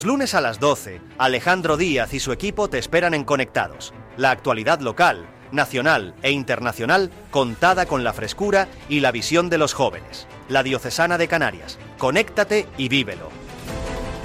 Lunes a las 12, Alejandro Díaz y su equipo te esperan en Conectados. La actualidad local, nacional e internacional contada con la frescura y la visión de los jóvenes. La Diocesana de Canarias. Conéctate y vívelo.